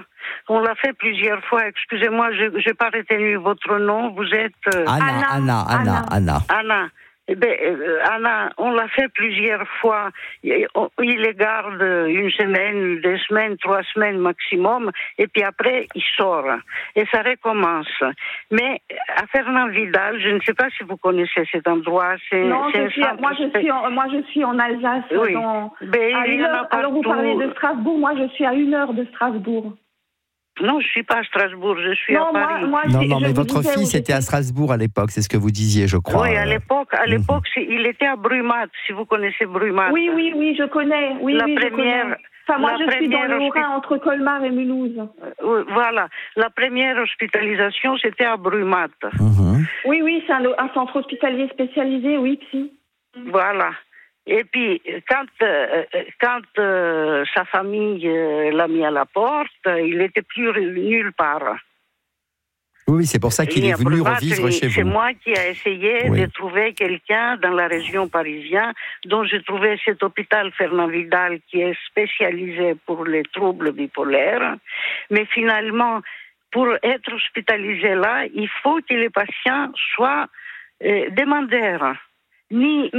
fois. Excusez-moi, je n'ai pas retenu votre nom. Vous êtes... Anna. Anna. Anna, on l'a fait plusieurs fois. Il les garde une semaine, 2 semaines, 3 semaines maximum, et puis après, il sort. Et ça recommence. Mais à Fernand-Vidal, je ne sais pas si vous connaissez cet endroit. Moi, je suis en Alsace. Oui. Alors, vous parlez de Strasbourg. Moi, je suis à 1 heure de Strasbourg. Non, je ne suis pas à Strasbourg, je suis à Paris. Mais votre fils était à Strasbourg à l'époque, c'est ce que vous disiez, je crois. Oui, à l'époque, il était à Brumat, si vous connaissez Brumat. Oui, je connais. Je connais. Enfin, moi, je suis dans le Haut-Rhin, entre Colmar et Mulhouse. Voilà. La première hospitalisation, c'était à Brumat. Mm-hmm. Oui, c'est un centre hospitalier spécialisé, oui, psy. Voilà. Et puis, quand sa famille l'a mis à la porte, il n'était plus nulle part. Oui, c'est pour ça qu'il est venu revivre chez vous. C'est moi qui ai essayé de trouver quelqu'un dans la région parisienne, dont j'ai trouvé cet hôpital Fernand-Vidal qui est spécialisé pour les troubles bipolaires. Mais finalement, pour être hospitalisé là, il faut que les patients soient demandeurs. Ni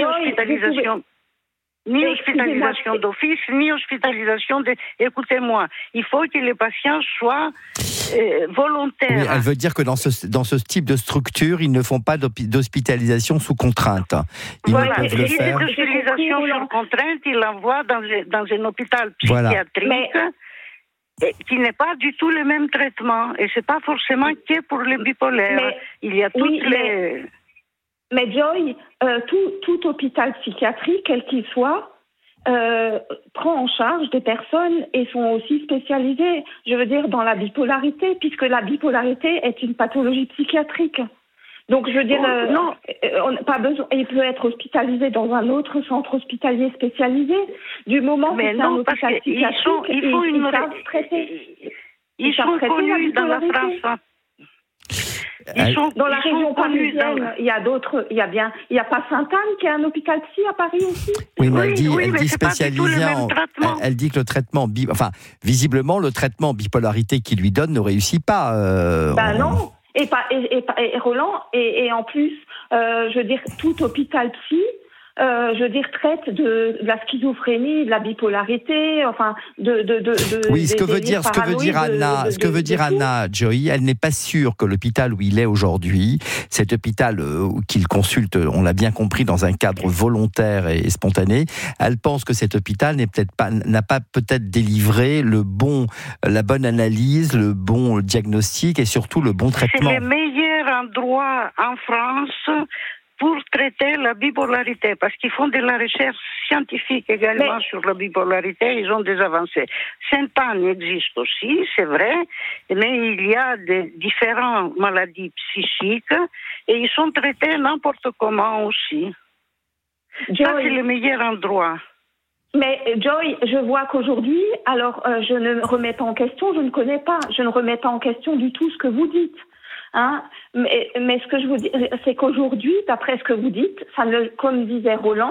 hospitalisation d'office, ni hospitalisation de... Écoutez-moi, il faut que les patients soient volontaires. Oui, elle veut dire que dans ce type de structure, ils ne font pas d'hospitalisation sous contrainte. Si c'est d'hospitalisation sur contrainte, ils l'envoient dans un hôpital psychiatrique qui n'est pas du tout le même traitement. Et c'est pas forcément que pour les bipolaires. Il y a toutes les... Mais Joy, tout hôpital psychiatrique, quel qu'il soit, prend en charge des personnes et sont aussi spécialisés, je veux dire, dans la bipolarité, puisque la bipolarité est une pathologie psychiatrique. Donc, je veux dire, non. pas besoin. Il peut être hospitalisé dans un autre centre hospitalier spécialisé. Du moment que c'est un hôpital psychiatrique, ils savent traiter. Ils sont connus dans la France. Dans la région parisienne, il y a d'autres. Il y a pas Sainte-Anne qui a un hôpital psy à Paris aussi. Oui, mais elle dit spécialisé en. Elle dit que le traitement, visiblement, le traitement bipolarité qu'il lui donne ne réussit pas. Non. Et Roland, et en plus, je veux dire, tout hôpital psy, je veux dire, traite de la schizophrénie, de la bipolarité, enfin, oui, ce que veut dire Anna, Joey, elle n'est pas sûre que l'hôpital où il est aujourd'hui, cet hôpital qu'il consulte, on l'a bien compris, dans un cadre volontaire et spontané, elle pense que cet hôpital n'a pas peut-être délivré la bonne analyse, le bon diagnostic et surtout le bon traitement. C'est le meilleur endroit en France pour traiter la bipolarité, parce qu'ils font de la recherche scientifique également sur la bipolarité, ils ont des avancées. Sainte-Anne existe aussi, c'est vrai, mais il y a différentes maladies psychiques et ils sont traités n'importe comment aussi. Ça, c'est le meilleur endroit. Mais Joy, je vois qu'aujourd'hui, alors je ne remets pas en question, je ne remets pas en question du tout ce que vous dites. Hein, mais ce que je vous dis, c'est qu'aujourd'hui, d'après ce que vous dites, comme disait Roland,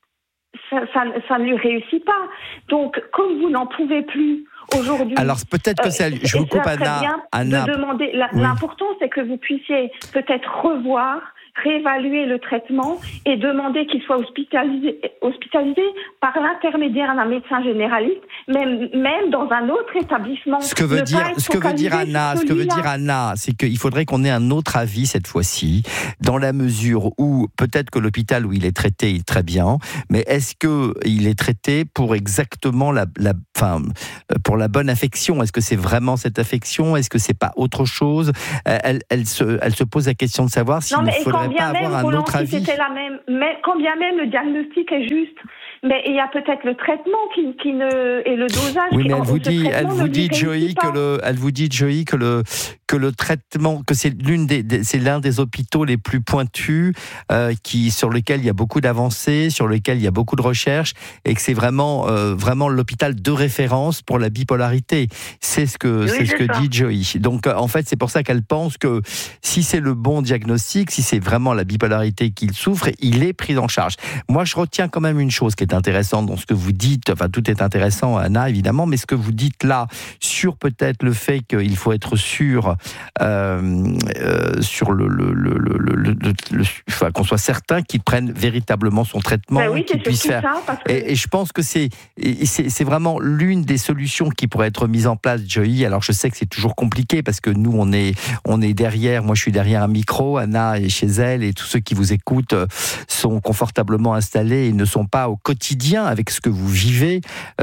ça ne lui réussit pas. Donc, comme vous n'en pouvez plus aujourd'hui. Alors peut-être que je vous coupe, Anna. De demander. L'important, c'est que vous puissiez peut-être réévaluer le traitement et demander qu'il soit hospitalisé par l'intermédiaire d'un médecin généraliste, même dans un autre établissement. Ce que veut dire Anna, c'est qu'il faudrait qu'on ait un autre avis cette fois-ci, dans la mesure où peut-être que l'hôpital où il est traité est très bien, mais est-ce que il est traité pour exactement pour la bonne affection? Est-ce que c'est vraiment cette affection? Est-ce que c'est pas autre chose? Elle se pose la question de savoir s'il ne faudrait pas avoir un autre avis. Si c'était la même, mais quand bien même le diagnostic est juste, mais il y a peut-être le traitement qui ne et le dosage. Oui, mais elle vous dit Joey que le traitement, que c'est l'un des hôpitaux les plus pointus, sur lequel il y a beaucoup d'avancées, sur lequel il y a beaucoup de recherches, et que c'est vraiment l'hôpital de référence pour la bipolarité. C'est ce que dit Joey. Donc en fait, c'est pour ça qu'elle pense que si c'est le bon diagnostic, si c'est vraiment la bipolarité qu'il souffre, il est pris en charge. Moi, je retiens quand même une chose qui est intéressante dans ce que vous dites. Enfin, tout est intéressant, Anna, évidemment, mais ce que vous dites là sur peut-être le fait qu'il faut être sûr sur qu'on soit certain qu'il prenne véritablement son traitement, qu'il puisse faire. Et je pense que c'est vraiment l'une des solutions qui pourrait être mise en place, Joey. Alors, je sais que c'est toujours compliqué parce que nous, on est derrière. Moi, je suis derrière un micro. Anna est chez elle et tous ceux qui vous écoutent sont confortablement installés et ne sont pas au quotidien avec ce que vous vivez,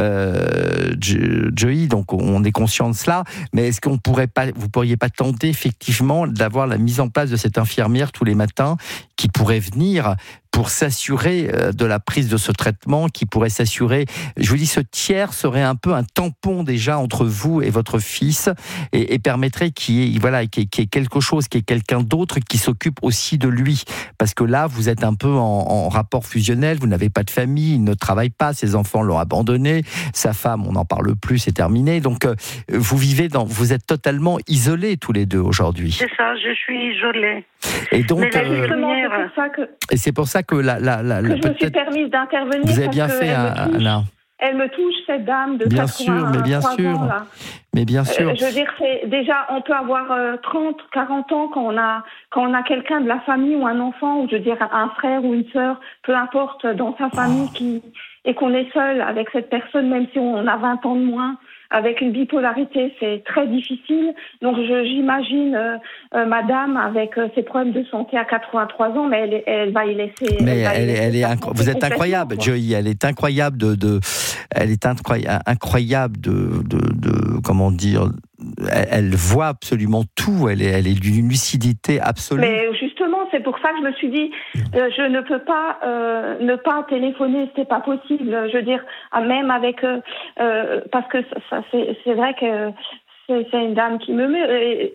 Joey. Donc, on est conscient de cela. Mais est-ce vous pourriez pas tenter effectivement d'avoir la mise en place de cette infirmière tous les matins qui pourrait venir pour s'assurer de la prise de ce traitement, qui pourrait s'assurer, je vous dis, ce tiers serait un peu un tampon déjà entre vous et votre fils et permettrait qu'il y ait quelque chose, qu'il y ait quelqu'un d'autre qui s'occupe aussi de lui. Parce que là, vous êtes un peu en rapport fusionnel, vous n'avez pas de famille, il ne travaille pas, ses enfants l'ont abandonné, sa femme, on n'en parle plus, c'est terminé. Donc, vous êtes totalement isolés tous les deux aujourd'hui. C'est ça, je suis isolée. Et donc, c'est pour ça que je me suis permise d'intervenir. Vous avez bien fait, Anna. Elle me touche, cette dame de 83 ans. Là. Mais bien sûr. Je veux dire, déjà, on peut avoir 30, 40 ans quand on a quelqu'un de la famille ou un enfant, ou je veux dire un frère ou une sœur, peu importe, dans sa famille, et qu'on est seul avec cette personne, même si on a 20 ans de moins. Avec une bipolarité, c'est très difficile. Donc, j'imagine madame avec ses problèmes de santé à 83 ans, mais elle va y laisser... Mais vous êtes incroyable, Joey. Elle est incroyable comment dire... Elle voit absolument tout. Elle est d'une lucidité absolue. Mais justement, c'est pour ça que je me suis dit, je ne peux pas ne pas téléphoner, c'est pas possible. Je veux dire, même avec, parce que ça, c'est vrai que c'est une dame qui me meut,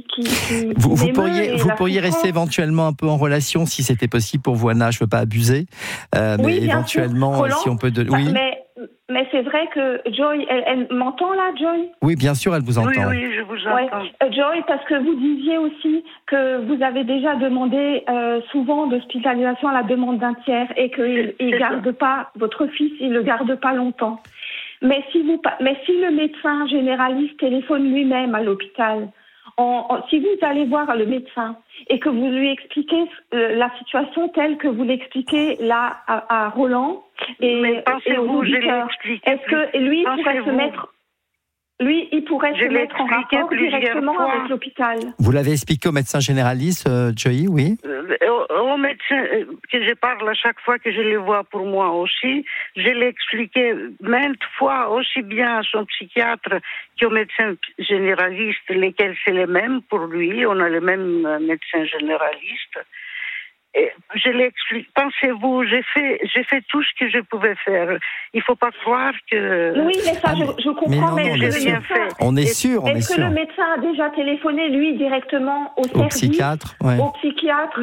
Vous pourriez rester éventuellement un peu en relation si c'était possible pour vous, Anna. Je ne veux pas abuser, mais éventuellement, Roland, si on peut. Oui. Mais c'est vrai que Joy, elle m'entend là, Joy ? Oui, bien sûr, elle vous entend. Oui, je vous entends. Joy, parce que vous disiez aussi que vous avez déjà demandé souvent d'hospitalisation à la demande d'un tiers et qu'il ne garde pas, votre fils, il ne le garde pas longtemps. Mais si le médecin généraliste téléphone lui-même à l'hôpital, si vous allez voir le médecin et que vous lui expliquez la situation telle que vous l'expliquez là à Roland et aux auditeurs, est-ce que lui pourrait se mettre... Lui, il pourrait se mettre en rapport directement avec l'hôpital. Vous l'avez expliqué au médecin généraliste, Joy, oui ? Au médecin que je parle à chaque fois que je le vois pour moi aussi, je l'ai expliqué maintes fois, aussi bien à son psychiatre qu'au médecin généraliste, lesquels c'est les mêmes pour lui, on a les mêmes médecins généralistes. Et je l'explique. Pensez-vous, j'ai fait tout ce que je pouvais faire. Il ne faut pas croire que... Oui, mais ça, je comprends, mais j'ai rien fait. On est sûr, Est-ce que le médecin a déjà téléphoné, lui, directement au service, psychiatre, au psychiatre,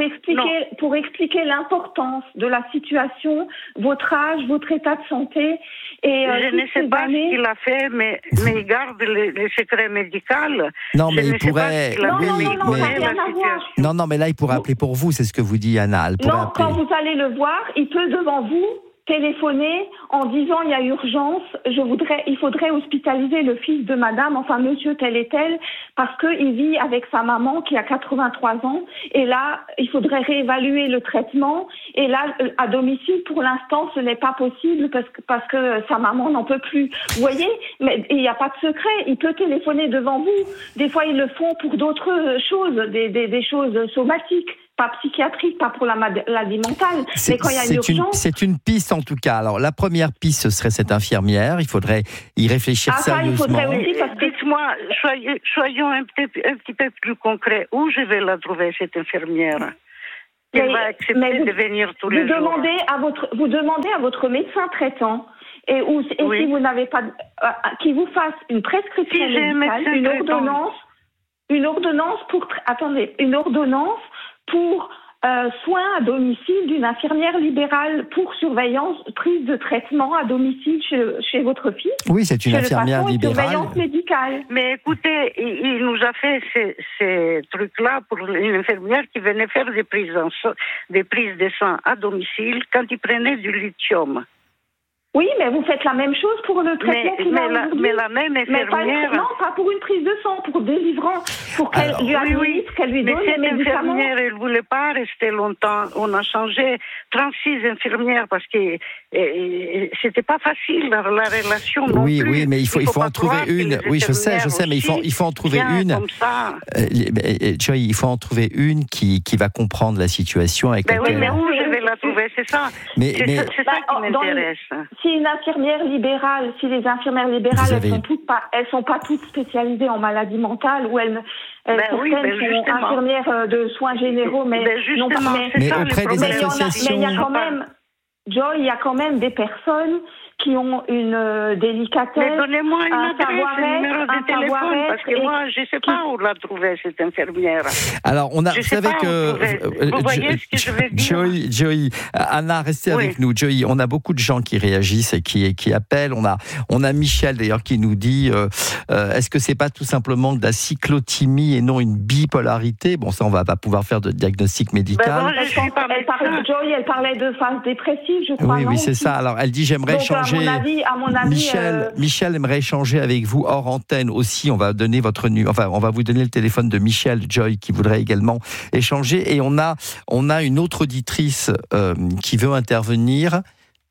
pour expliquer l'importance de la situation, votre âge, votre état de santé et je ne sais pas ce qu'il a fait, mais il garde les secrets médicaux. Non, mais il pourrait... Non, mais là, il pourrait appeler pour vous, c'est ce que vous dit Anna. Non, quand vous allez le voir, il peut devant vous téléphoner en disant il y a urgence, il faudrait hospitaliser le fils de madame, enfin monsieur tel et tel, parce qu'il vit avec sa maman qui a 83 ans, et là, il faudrait réévaluer le traitement, et là, à domicile, pour l'instant, ce n'est pas possible parce que sa maman n'en peut plus. Vous voyez, mais il n'y a pas de secret, il peut téléphoner devant vous. Des fois, ils le font pour d'autres choses, des choses somatiques. Pas psychiatrique, pas pour la maladie mentale, mais quand il y a une urgence... C'est une piste en tout cas. Alors la première piste, ce serait cette infirmière. Il faudrait y réfléchir sérieusement. Il faudrait aussi, parce que... Dites-moi, soyons un petit peu plus concrets. Où je vais la trouver, cette infirmière ? Elle va accepter de venir tous les jours. Vous demandez à votre médecin traitant si vous n'avez pas... qu'il vous fasse une prescription médicale, une ordonnance pour soins à domicile d'une infirmière libérale pour surveillance, prise de traitement à domicile chez votre fils. Oui, c'est une infirmière libérale. Surveillance médicale. Mais écoutez, il nous a fait ces trucs-là pour une infirmière qui venait faire des prises de sang à domicile quand il prenait du lithium. Oui, mais vous faites la même chose pour le traitement mais la même infirmière... Non, pas pour une prise de sang, pour délivrance, pour qu'elle lui administre, qu'elle lui donne les médicaments. Mais cette infirmière, elle ne voulait pas rester longtemps. On a changé 36 infirmières parce que c'était pas facile, la relation non plus. Oui, mais il faut en trouver une. Oui, je sais, mais il faut en trouver une. Joy, il faut en trouver une qui va comprendre la situation avec laquelle... Oui, mais où je vais la trouver, c'est ça. C'est ça qui m'intéresse. Si les infirmières libérales, elles sont pas toutes spécialisées en maladie mentale, ou certaines sont infirmières de soins généraux, mais auprès des associations. Mais il y a quand même, Joy, il y a quand même des personnes qui ont une délicatesse. Mais donnez-moi une adresse, un numéro de téléphone, parce que moi, je ne sais pas où la trouver, cette infirmière. Alors, vous savez que... Vous voyez ce que je veux dire? Joy, Anna, restez avec nous. Joy, on a beaucoup de gens qui réagissent et qui appellent. On a Michel, d'ailleurs, qui nous dit est-ce que c'est pas tout simplement de la cyclothymie et non une bipolarité? Bon, ça, on va pas pouvoir faire de diagnostic médical. Joy, elle parlait de phase dépressive, je crois. Oui, c'est ça. Alors, elle dit j'aimerais échanger. À mon avis, Michel aimerait échanger avec vous hors antenne aussi. On va donner on va vous donner le téléphone de Michel, Joy, qui voudrait également échanger. Et on a une autre auditrice qui veut intervenir.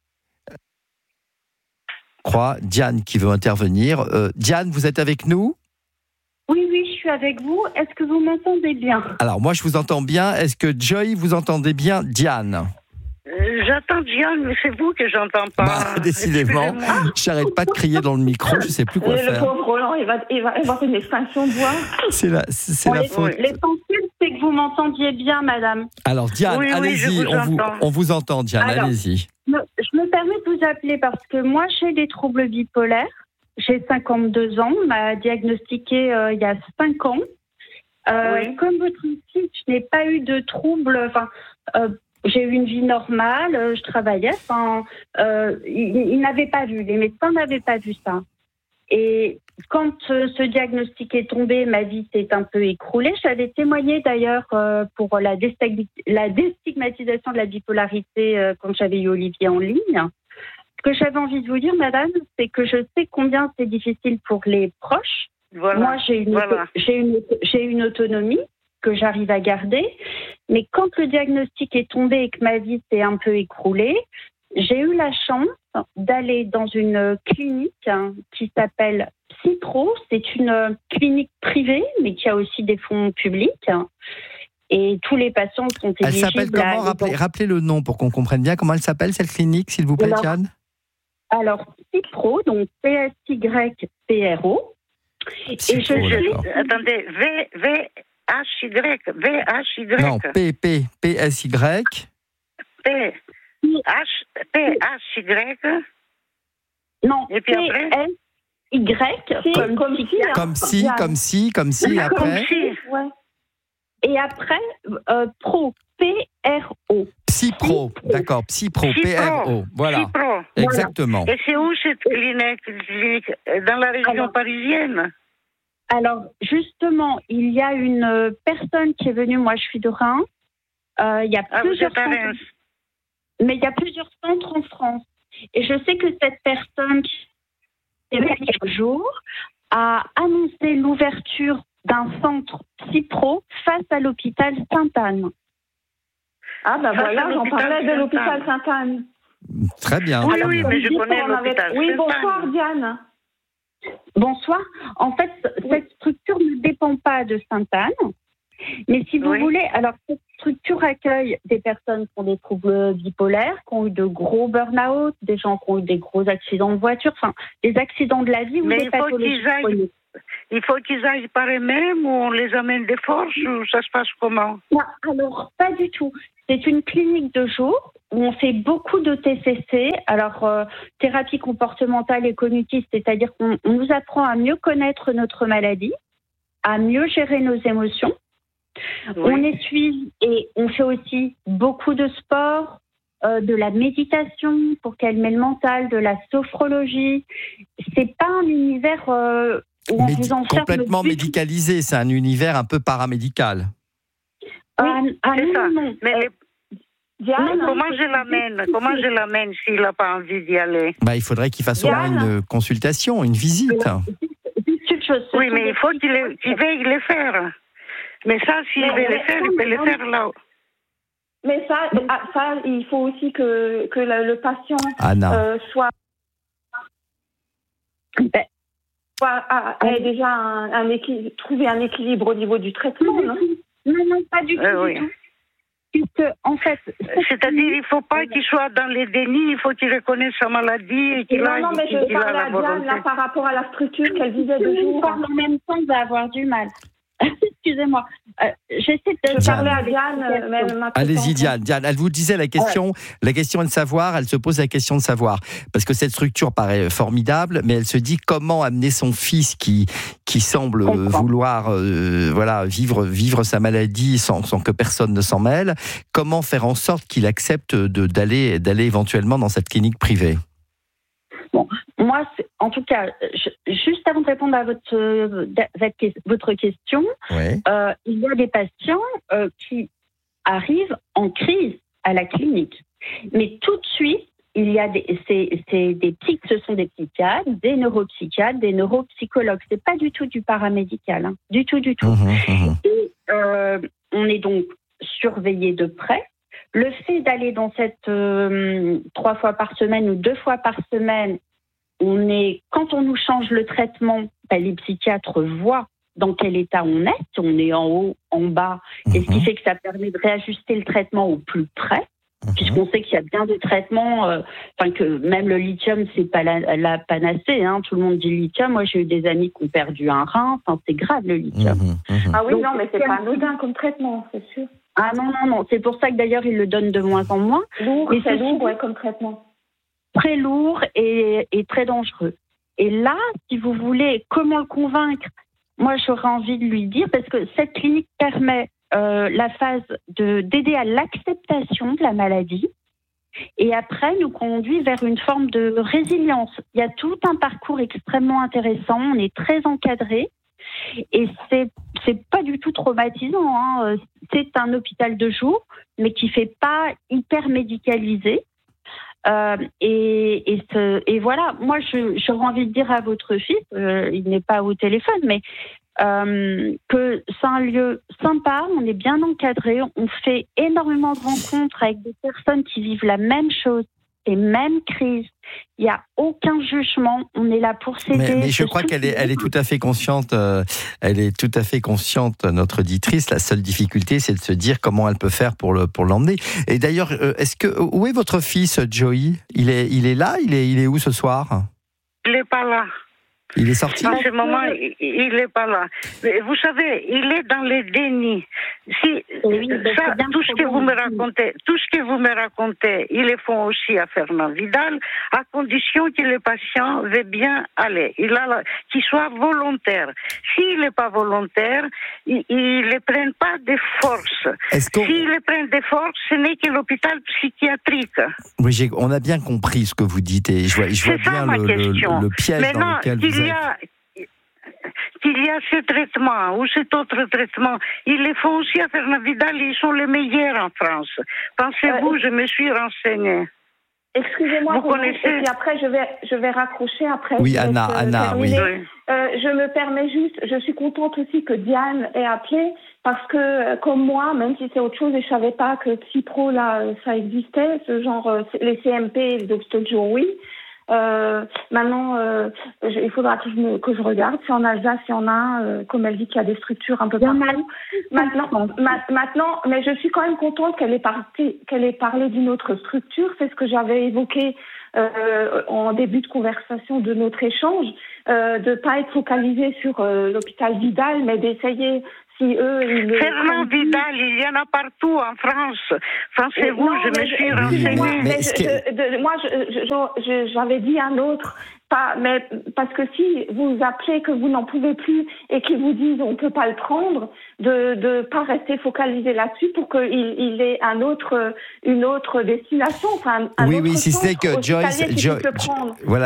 Diane qui veut intervenir. Diane, vous êtes avec nous ? Oui, je suis avec vous. Est-ce que vous m'entendez bien ? Alors, moi, je vous entends bien. Est-ce que Joy, vous entendez bien Diane ? J'entends Diane, mais c'est vous que j'entends pas. Décidément, j'arrête pas de crier dans le micro, je sais plus quoi faire. Le pauvre Roland, il va avoir une extinction de voix. C'est la faute. L'essentiel, c'est que vous m'entendiez bien, madame. Alors Diane, allez-y, on vous entend, Diane, allez-y. Je me permets de vous appeler parce que moi, j'ai des troubles bipolaires. j'ai 52 ans. On m'a diagnostiqué il y a 5 ans. Comme votre fille, je n'ai pas eu de troubles. J'ai eu une vie normale, je travaillais. Ils n'avaient pas vu, les médecins n'avaient pas vu ça. Et quand ce diagnostic est tombé, ma vie s'est un peu écroulée. J'avais témoigné d'ailleurs pour la déstigmatisation de la bipolarité quand j'avais eu Olivier en ligne. Ce que j'avais envie de vous dire, madame, c'est que je sais combien c'est difficile pour les proches. Voilà. Moi, j'ai une autonomie que j'arrive à garder. Mais quand le diagnostic est tombé et que ma vie s'est un peu écroulée, j'ai eu la chance d'aller dans une clinique qui s'appelle Psypro. C'est une clinique privée, mais qui a aussi des fonds publics. Et tous les patients sont éligibles. Elle s'appelle comment ? Rappelez le nom pour qu'on comprenne bien. Comment elle s'appelle, cette clinique, s'il vous plaît, Diane ? Alors, Psypro, donc P-S-Y-P-R-O. Psypro, attendez, V-H-Y. Non, P-S-Y. P-H-Y. Non, et puis après P-S-Y, comme si, après. Ouais. Et après, Pro, P-R-O. Psypro, d'accord, Psypro, P-R-O, voilà. Psypro. Exactement. Et c'est où cette clinique ? Dans la région parisienne ? Alors, justement, il y a une personne qui est venue, moi je suis de Reims. Il y a plusieurs centres, mais il y a plusieurs centres en France. Et je sais que cette personne qui est venue il y a quelques jours a annoncé l'ouverture d'un centre Psypro face à l'hôpital Sainte-Anne. Ah ben voilà, j'en parlais de l'hôpital Sainte-Anne. Très bien. Oui, mais je connais l'hôpital. Oui, bonsoir Diane. Bonsoir. En fait, cette structure ne dépend pas de Sainte-Anne. Mais si vous voulez, alors cette structure accueille des personnes qui ont des troubles bipolaires, qui ont eu de gros burn-out, des gens qui ont eu des gros accidents de voiture, enfin, des accidents de la vie ou des pathologies chroniques. Il faut qu'ils aillent par eux-mêmes ou on les amène de force ou ça se passe comment ? Non, alors, pas du tout. C'est une clinique de jour où on fait beaucoup de TCC, alors thérapie comportementale et cognitive, c'est-à-dire qu'on nous apprend à mieux connaître notre maladie, à mieux gérer nos émotions. Oui. On est suivi et on fait aussi beaucoup de sport, de la méditation pour calmer le mental, de la sophrologie. C'est pas un univers où on vous enferme complètement médicalisé, c'est un univers un peu paramédical. Oui, c'est ça. Non. Mais Diane, comment je l'amène s'il n'a pas envie d'y aller ? Il faudrait qu'il fasse au moins une consultation, une visite. Oui, mais il faut qu'il veuille le faire. Mais ça, s'il veut le faire, il peut le faire là. Mais ça, il faut aussi que le patient soit ait déjà trouver un équilibre au niveau du traitement, non ? Non, pas du tout. Oui. Puisque, en fait, c'est-à-dire, il ne faut pas qu'il soit dans les dénis, il faut qu'il reconnaisse sa maladie et qu'il Non, mais je parle à Diane là, par rapport à la structure qu'elle disait de jour. En même temps, va avoir du mal. Excusez-moi. J'essaie de parler à Diane. Allez-y, Diane. Elle vous disait la question est de savoir, elle se pose la question de savoir. Parce que cette structure paraît formidable, mais elle se dit comment amener son fils qui semble vouloir vivre sa maladie sans que personne ne s'en mêle. Comment faire en sorte qu'il accepte d'aller éventuellement dans cette clinique privée ? Bon, moi, en tout cas, juste avant de répondre à votre question, il y a des patients qui arrivent en crise à la clinique. Mais tout de suite, il y a ce sont des psychiatres, des neuropsychiatres, des neuropsychologues. C'est pas du tout du paramédical, du tout. Et on est donc surveillé de près. Le fait d'aller dans cette 3 fois par semaine ou 2 fois par semaine, quand on nous change le traitement, les psychiatres voient dans quel état on est, si on est en haut, en bas, et ce qui fait que ça permet de réajuster le traitement au plus près, puisqu'on sait qu'il y a bien des traitements, que même le lithium, c'est pas la panacée, tout le monde dit lithium. Moi, j'ai eu des amis qui ont perdu un rein, c'est grave le lithium. Ah oui, donc, non, mais c'est pas anodin comme traitement, c'est sûr. Ah non, c'est pour ça que d'ailleurs ils le donnent de moins en moins. Lourd, c'est lourd comme traitement. Très lourd et très dangereux. Et là, si vous voulez, comment le convaincre ? Moi, j'aurais envie de lui dire, parce que cette clinique permet la phase d'aider à l'acceptation de la maladie, et après nous conduit vers une forme de résilience. Il y a tout un parcours extrêmement intéressant, on est très encadré, et c'est pas du tout traumatisant, hein. C'est un hôpital de jour, mais qui fait pas hyper médicalisé. Et voilà, moi j'aurais envie de dire à votre fils, il n'est pas au téléphone, mais que c'est un lieu sympa, on est bien encadré, on fait énormément de rencontres avec des personnes qui vivent la même chose, les mêmes crises. Il n'y a aucun jugement, on est là pour s'aider. Mais je crois qu'elle est tout à fait consciente. Elle est tout à fait consciente, notre auditrice. La seule difficulté, c'est de se dire comment elle peut faire pour l'emmener. Et d'ailleurs, où est votre fils, Joey ? Il est là ? Il est où ce soir ? Il n'est pas là. Il est sorti ? En ce moment, il n'est pas là. Mais vous savez, il est dans les dénis. Tout ce que vous me racontez, ils le font aussi à Fernand Vidal, à condition que le patient veut bien aller. Qu'il soit volontaire. S'il n'est pas volontaire, ils ne prennent pas de force. S'ils le prennent de force, ce n'est que l'hôpital psychiatrique. Oui, on a bien compris ce que vous dites et je vois bien le piège maintenant, dans lequel vous êtes. Qu'il y a ce traitement ou cet autre traitement, ils le font aussi à Fernand Vidal, ils sont les meilleurs en France. Pensez-vous, je me suis renseignée. Excusez-moi, vous connaissez... et puis après je vais raccrocher après. Oui, Anna, oui. Je me permets juste, je suis contente aussi que Diane ait appelé parce que comme moi, même si c'est autre chose, et je savais pas que Psypro là ça existait, ce genre les CMP, les obstétricaux, oui. Maintenant, il faudra que je regarde si en Alsace il y en a, comme elle dit qu'il y a des structures un peu partout. Maintenant, mais je suis quand même contente qu'elle ait parlé d'une autre structure. C'est ce que j'avais évoqué en début de conversation de notre échange, de pas être focalisé sur l'hôpital Vidal, mais d'essayer. Fernand Vidal, il y en a partout en France. Pensez-vous, je me suis renseignée. Moi, j'avais dit un autre. Mais parce que si vous appelez que vous n'en pouvez plus et qu'ils vous disent on peut pas le prendre, de pas rester focalisé là-dessus pour qu'il ait une autre destination, enfin un autre si c'est que Joyce, voilà.